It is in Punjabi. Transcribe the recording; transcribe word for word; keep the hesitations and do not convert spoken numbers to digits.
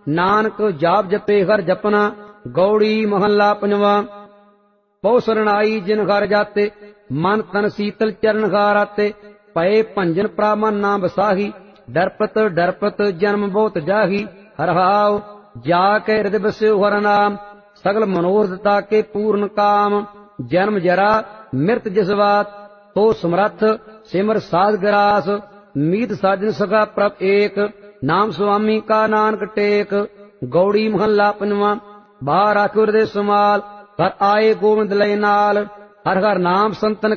ਨਾਨਕ ਜਾਪ ਜਪੇ ਹਰ ਜਪਨਾ। ਗੌੜੀ ਮਹੱਲਾ ਪੰਜਵਾਂ। ਬਹੁ ਸਰਣਾਈ ਜਿਨ ਘਰ ਜਾਤੇ, ਮਨ ਤਨ ਸੀਤਲ ਚਰਨ ਘਾਰ ਆਤੇ। ਪਏ ਭੰਜਨ ਪ੍ਰਾਮਨ ਨਾ ਬਸਾਹੀ, ਡਰਪਤ ਡਰਪਤ ਜਨਮ ਬਹੁਤ ਜਾਹੀ। ਹਰਹਾਉ ਜਾ ਕੇ ਹਿਰਦਿ ਬਸਿਓ ਹਰ ਨਾਮ, ਸਗਲ ਮਨੋਰਥ ਤਾਕੇ ਪੂਰਨ ਕਾਮ। ਜਨਮ ਜਰਾ ਮਿਰਤ ਜਿਸ ਬਾਤ, ਤੋ ਸਮਰੱਥ ਸਿਮਰ ਸਾਧ ਗਰਾਸ। ਮੀਤ ਸਾਜਨ ਸਖਾ ਪ੍ਰਭ ਏਕ, ਨਾਮ ਸੁਆਮੀ ਕਾ ਨਾਨਕ ਟੇਕ। ਗੌੜੀ ਮਹੱਲਾ ਪੰਜਵਾਂ। ਬਾਹਰ ਆਖਿਓ ਹਿਰਦੇ ਸਮਾਲ, ਹਰ ਆਏ ਗੋਬਿੰਦ ਲਏ ਨਾਲ। ਹਰ ਹਰ ਨਾਮ ਸੰਤਨ